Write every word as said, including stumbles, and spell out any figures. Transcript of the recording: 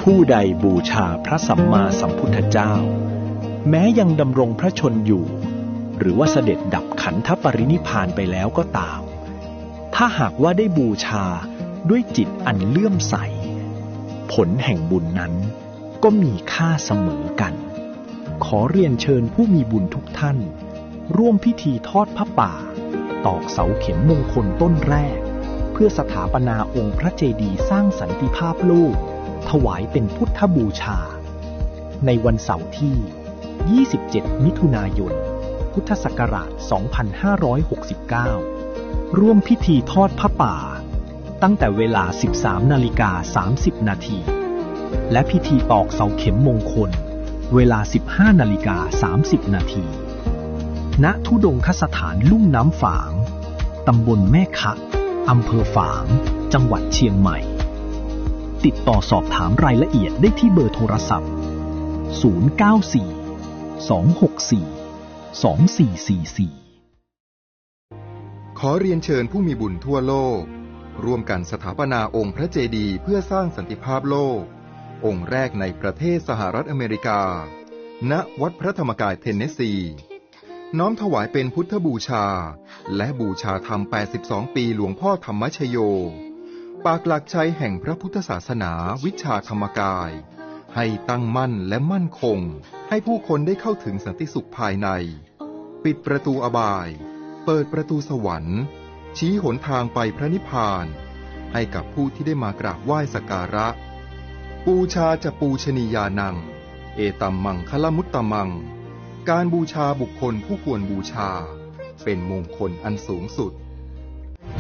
ผู้ใดบูชาพระสัมมาสัมพุทธเจ้าแม้ยังดำรงพระชนอยู่หรือว่าเสด็จดับขันธปรินิพพานไปแล้วก็ตามถ้าหากว่าได้บูชาด้วยจิตอันเลื่อมใสผลแห่งบุญนั้นก็มีค่าเสมอกันขอเรียนเชิญผู้มีบุญทุกท่านร่วมพิธีทอดผ้าป่าตอกเสาเข็มมงคลต้นแรกเพื่อสถาปนาองค์พระเจดีย์สร้างสันติภาพโลกถวายเป็นพุทธบูชาในวันเสาร์ที่ยี่สิบเจ็ดมิถุนายนพุทธศักราชสองพันห้าร้อยหกสิบเก้าร่วมพิธีทอดผ้าป่าตั้งแต่เวลา สิบสามนาฬิกาสามสิบนาทีและพิธีตอกเสาเข็มมงคลเวลา สิบห้านาฬิกาสามสิบนาทีณธุดงคสถานลุ่มน้ำฝางตำบลแม่คะอำเภอฝางจังหวัดเชียงใหม่ติดต่อสอบถามรายละเอียดได้ที่เบอร์โทรศัพท์ศูนย์ เก้า สี่ สอง หก สี่ สอง สี่ สี่ สี่ขอเรียนเชิญผู้มีบุญทั่วโลกร่วมกันสถาปนาองค์พระเจดีย์เพื่อสร้างสันติภาพโลกองค์แรกในประเทศสหรัฐอเมริกาณวัดพระธรรมกายเทนเนสซีน้อมถวายเป็นพุทธบูชาและบูชาธรรมแปดสิบสองปีหลวงพ่อธรรมชโยปากหลักชัยแห่งพระพุทธศาสนาวิชาธรรมกายให้ตั้งมั่นและมั่นคงให้ผู้คนได้เข้าถึงสันติสุขภายในปิดประตูอบายเปิดประตูสวรรค์ชี้หนทางไปพระนิพพานให้กับผู้ที่ได้มากราบไหว้สักการะบูชาจะปูชนียานังเอตัมมังคลมุตตมังการบูชาบุคคลผู้ควรบูชาเป็นมงคลอันสูงสุด